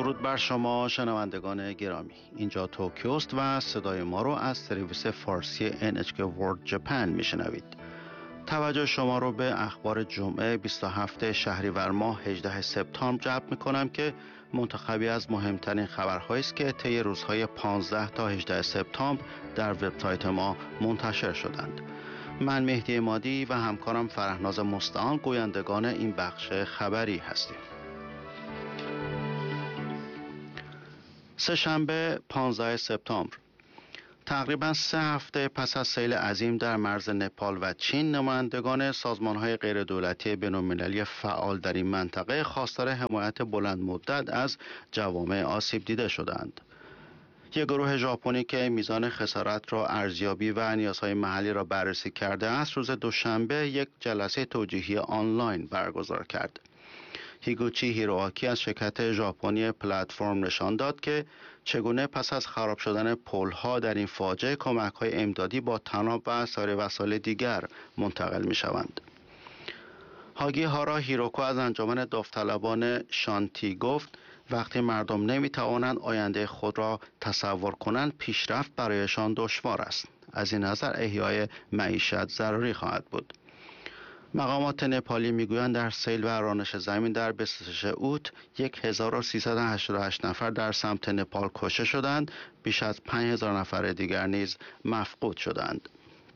درود بر شما شنوندگان گرامی. اینجا توکیوست و صدای ما رو از سرویس فارسی NHK World Japan میشنوید. توجه شما رو به اخبار جمعه 27 شهریور ماه 18 سپتامبر جلب میکنم که منتخبی از مهمترین خبرهایی است که طی روزهای 15 تا 18 سپتامبر در وبسایت ما منتشر شدند. من مهدی عمادی و همکارم فرهناز مستعان گویندگان این بخش خبری هستیم. سه‌شنبه 15 سپتامبر، تقریباً 3 هفته پس از سیل عظیم در مرز نپال و چین، نمایندگان سازمان‌های غیردولتی بین‌المللی فعال در این منطقه خواستار حمایت بلند مدت از جوامع آسیب دیده شدند. یک گروه ژاپنی که میزان خسارت را ارزیابی و نیازهای محلی را بررسی کرده است، روز دوشنبه یک جلسه توجیهی آنلاین برگزار کرد. هیگوچی هیروآکی از شرکت ژاپنی پلتفرم نشان داد که چگونه پس از خراب شدن پل‌ها در این فاجعه کمک‌های امدادی با طناب و سایر وسایل دیگر منتقل می‌شوند. هاگی هارا هیروکو از انجمن داوطلبان شانتی گفت وقتی مردم نمی‌توانند آینده خود را تصور کنند، پیشرفت برایشان دشوار است. از این نظر احیای معیشت ضروری خواهد بود. مقامات نپالی میگویند در سیل و رانش زمین در 26 اوت 1388 نفر در سمت نپال کشته شدند، بیش از 5000 نفر دیگر نیز مفقود شدند.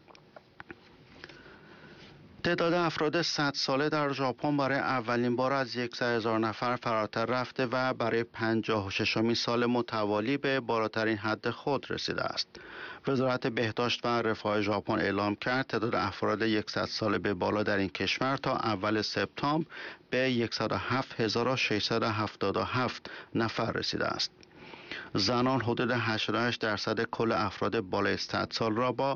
تعداد افراد 100 ساله در ژاپن برای اولین بار از 100,000 نفر فراتر رفته و برای 56مین سال متوالی به بالاترین حد خود رسیده است. وزارت بهداشت و رفاه ژاپن اعلام کرد تعداد افراد 100 ساله به بالا در این کشور تا اول سپتامبر به 107,677 نفر رسیده است. زنان حدود 88% کل افراد بالای 100 سال را با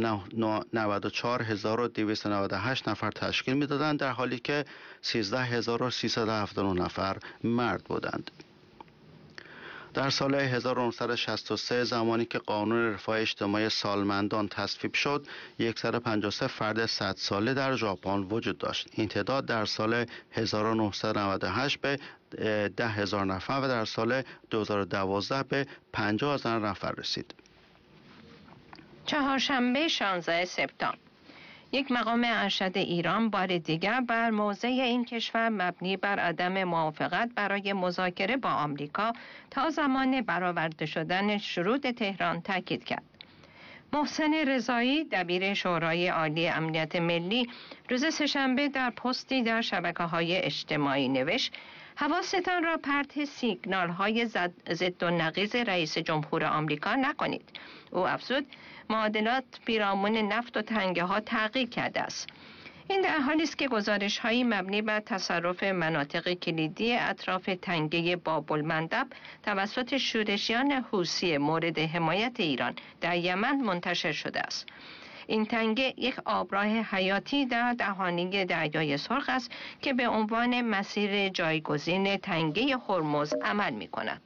94,298 نفر تشکیل می‌دادند، در حالی که 13,379 نفر مرد بودند. در سال 1963 زمانی که قانون رفاه اجتماعی سالمندان تصویب شد، 153 فرد 100 ساله در ژاپن وجود داشت. این تعداد در سال 1998 به 10,000 نفر و در سال 2012 به 50,000 نفر رسید. چهارشنبه 16 سپتامبر، یک مقام ارشد ایران بار دیگر بر موضع این کشور مبنی بر عدم موافقت برای مذاکره با آمریکا تا زمان برآورده شدن شروط تهران تاکید کرد. محسن رضایی، دبیر شورای عالی امنیت ملی، روز سه‌شنبه در پستی در شبکه‌های اجتماعی نوشت: حواستان را پرت سیگنال‌های ضد و نقیض رئیس جمهور آمریکا نکنید. او افزود: معادلات پیرامون نفت و تنگه ها تغییر کرده است. این در حالی است که گزارش‌هایی مبنی بر تصرف مناطق کلیدی اطراف تنگه باب‌المندب توسط شورشیان حوثی مورد حمایت ایران در یمن منتشر شده است. این تنگه یک آبراه حیاتی در دهانه دریای سرخ است که به عنوان مسیر جایگزین تنگه هرمز عمل می‌کند.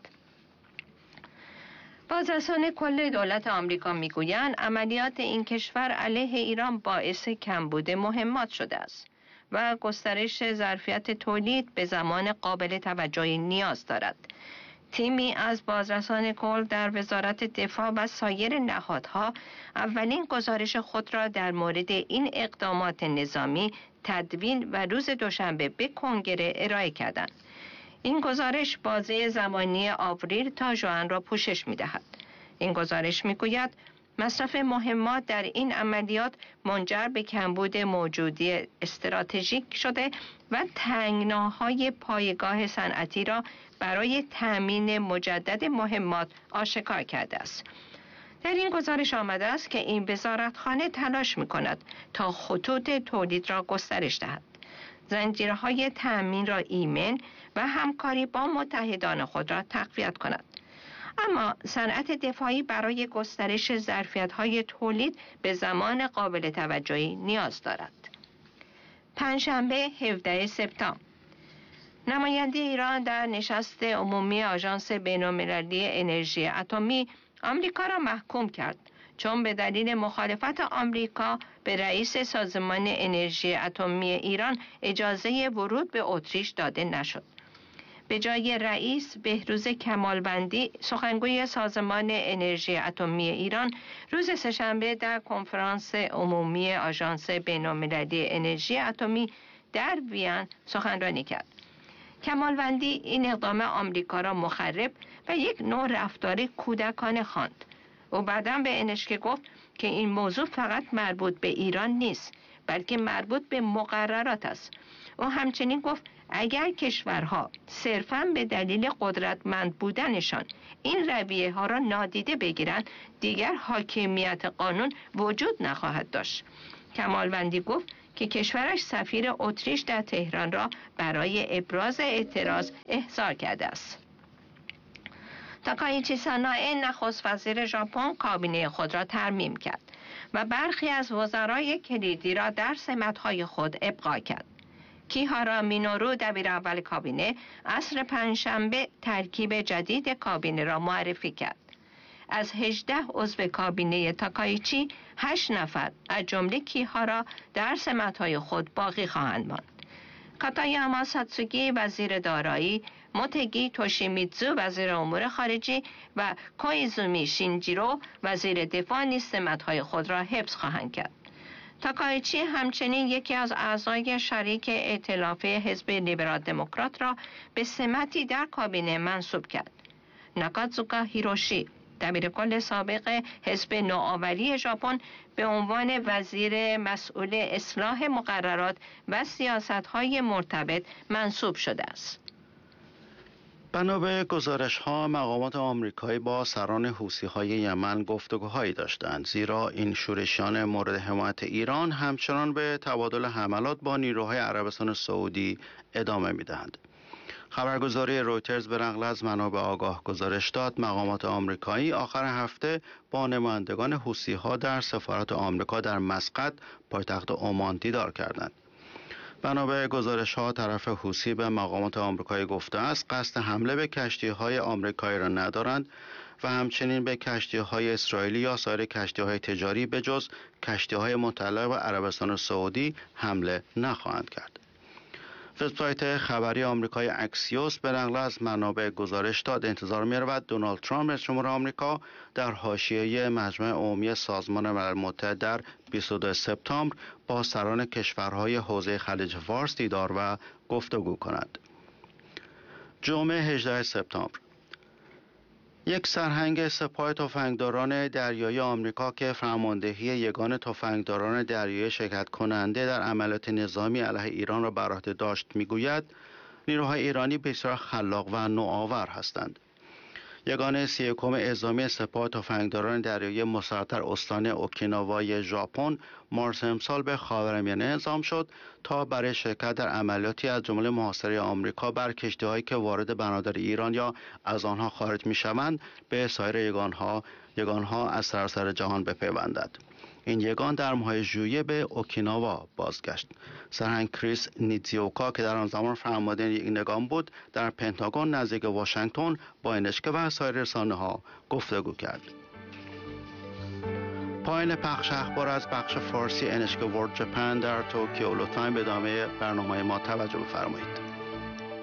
بازرسان کل دولت آمریکا میگویند عملیات این کشور علیه ایران باعث کمبود مهمات شده است و گسترش ظرفیت تولید به زمان قابل توجهی نیاز دارد. تیمی از بازرسان کل در وزارت دفاع و سایر نهادها اولین گزارش خود را در مورد این اقدامات نظامی تدوین و روز دوشنبه به کنگره ارائه کردند. این گزارش بازه زمانی آوریل تا ژوئن را پوشش می‌دهد. این گزارش می‌گوید مصرف مهمات در این عملیات منجر به کمبود موجودی استراتژیک شده و تنگناهای پایگاه صنعتی را برای تأمین مجدد مهمات آشکار کرده است. در این گزارش آمده است که این وزارتخانه تلاش می‌کند تا خطوط تولید را گسترش دهد، زنجیرهای تأمین را ایمن و همکاری با متحدان خود را تقویت کند. اما صنعت دفاعی برای گسترش ظرفیت‌های تولید به زمان قابل توجهی نیاز دارد. پنجشنبه 17 سپتامبر، نماینده ایران در نشست عمومی آژانس بین‌المللی انرژی اتمی آمریکا را محکوم کرد، چون به دلیل مخالفت آمریکا به رئیس سازمان انرژی اتمی ایران اجازه ورود به اتریش داده نشد. به جای رئیس بهروز کمالوندی، سخنگوی سازمان انرژی اتمی ایران، روز سه‌شنبه در کنفرانس عمومی آژانس بین‌المللی انرژی اتمی در وین سخنرانی کرد. کمالوندی این اقدام آمریکا را مخرب و یک نوع رفتار کودکانه خواند. او بعداً به NHK گفت که این موضوع فقط مربوط به ایران نیست، بلکه مربوط به مقررات است. او همچنین گفت اگر کشورها صرفاً به دلیل قدرتمند بودنشان این رویه ها را نادیده بگیرند، دیگر حاکمیت قانون وجود نخواهد داشت. کمالوندی گفت که کشورش سفیر اتریش در تهران را برای ابراز اعتراض احضار کرده است. تاکایچی سانائه نخست وزیر ژاپن کابینه خود را ترمیم کرد و برخی از وزرای کلیدی را در سمت‌های خود ابقا کرد. کیهارا مینورو دبیر اول کابینه عصر پنجشنبه ترکیب جدید کابینه را معرفی کرد. از 18 عضو کابینه تاکایچی 8 نفر از جمله کیهارا در سمت‌های خود باقی خواهند ماند. کاتایاما ساتسوگی وزیر دارایی، موتگی توشیمیتزو وزیر امور خارجی و کویزومی شینجیرو وزیر دفاع نیز سمت‌های خود را حفظ خواهند کرد. تاکایچی همچنین یکی از اعضای شریک ائتلاف حزب لیبرال دموکرات را به سمتی در کابینه منصوب کرد. ناکاتسوکا هیروشی دبیرکل سابق حزب نوآوری ژاپن به عنوان وزیر مسئول اصلاح مقررات و سیاست‌های مرتبط منصوب شده است. بنا به گزارش‌ها مقامات آمریکایی با سران حوثی‌های یمن گفتگوهایی داشتند، زیرا این شورشیان مورد حمایت ایران همچنان به تبادل حملات با نیروهای عربستان سعودی ادامه می‌دهند. خبرگزاری رویترز به نقل از منابع آگاه گزارش داد مقامات آمریکایی آخر هفته با نمایندگان حوثی‌ها در سفارت آمریکا در مسقط پایتخت عمان دیدار کردند. بنا به گزارش‌ها طرف حوثی به مقامات آمریکایی گفته است قصد حمله به کشتی‌های آمریکایی را ندارند و همچنین به کشتی‌های اسرائیلی یا سایر کشتی‌های تجاری به جز کشتی‌های متعلق به عربستان سعودی حمله نخواهند کرد. وبسایت خبری آمریکای اکسیوس به نقل از منابع گزارش داد انتظار می‌رود دونالد ترامپ رئیس جمهور آمریکا در حاشیه مجمع عمومی سازمان ملل متحد در 22 سپتامبر با سران کشورهای حوزه خلیج فارس دیدار و گفتگو کند. جمعه 18 سپتامبر یک سرهنگ سپاه تفنگداران دریایی آمریکا که فرماندهی یگان تفنگداران دریایی شرکت کننده در عملیات نظامی علیه ایران را بر عهده داشت میگوید نیروهای ایرانی بسیار خلاق و نوآور هستند. یگان 31 اعزامی سپاه تفنگداران دریایی مستقر در استان اوکیناوای ژاپن مارس امسال به خاورمیانه اعزام شد تا برای شرکت در عملیاتی از جمله محاصره آمریکا بر کشتی‌هایی که وارد بنادر ایران یا از آنها خارج می‌شوند به سایر یگانها از سراسر جهان بپیوندد. این یگان در ماه ژوئیه به اوکیناوا بازگشت. سرهنگ کریس نیتزیوکا که در آن زمان فرمانده یک یگان بود در پنتاگون نزدیک واشنگتن با NHK و سایر رسانه‌ها گفتگو کرد. پایان پخش اخبار از بخش فارسی NHK World Japan در توکیو. لطفاً به ادامه برنامه ما توجه بفرمایید.